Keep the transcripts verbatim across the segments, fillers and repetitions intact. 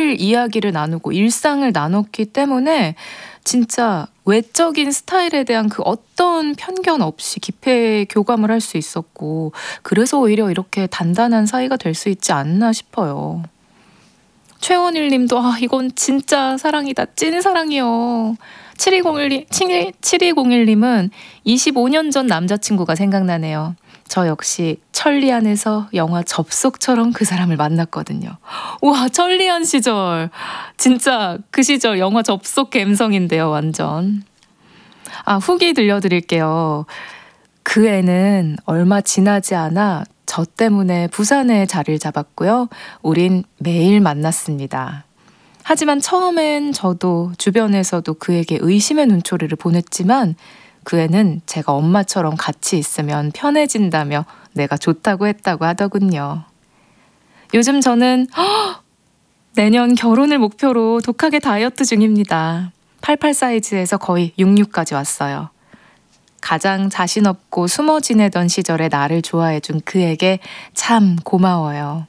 매일 이야기를 나누고 일상을 나눴기 때문에 진짜 외적인 스타일에 대한 그 어떤 편견 없이 깊이 교감을 할 수 있었고, 그래서 오히려 이렇게 단단한 사이가 될 수 있지 않나 싶어요. 최원일 님도 아 이건 진짜 사랑이다. 찐 사랑이요. 칠이공일, 칠이공일 님은 이십오 년 전 남자친구가 생각나네요. 저 역시 천리안에서 영화 접속처럼 그 사람을 만났거든요. 우와, 천리안 시절. 진짜 그 시절 영화 접속 감성인데요, 완전. 아, 후기 들려드릴게요. 그 애는 얼마 지나지 않아 저 때문에 부산에 자리를 잡았고요. 우린 매일 만났습니다. 하지만 처음엔 저도 주변에서도 그에게 의심의 눈초리를 보냈지만 그 애는 제가 엄마처럼 같이 있으면 편해진다며 내가 좋다고 했다고 하더군요. 요즘 저는 허! 내년 결혼을 목표로 독하게 다이어트 중입니다. 팔십팔 사이즈에서 거의 육십육까지 왔어요. 가장 자신 없고 숨어 지내던 시절에 나를 좋아해준 그에게 참 고마워요.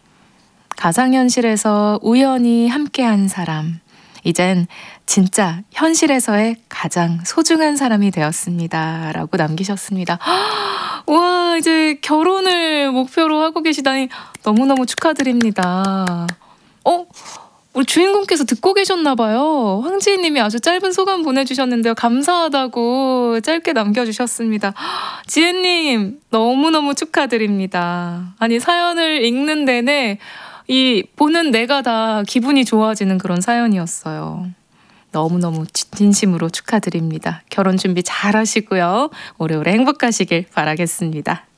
가상현실에서 우연히 함께한 사람, 이젠 진짜 현실에서의 가장 소중한 사람이 되었습니다. 라고 남기셨습니다. 와, 이제 결혼을 목표로 하고 계시다니 너무너무 축하드립니다. 어? 우리 주인공께서 듣고 계셨나 봐요. 황지희 님이 아주 짧은 소감 보내주셨는데요. 감사하다고 짧게 남겨주셨습니다. 지혜님 너무너무 축하드립니다. 아니, 사연을 읽는 내내 이 보는 내가 다 기분이 좋아지는 그런 사연이었어요. 너무너무 진심으로 축하드립니다. 결혼 준비 잘 하시고요. 오래오래 행복하시길 바라겠습니다.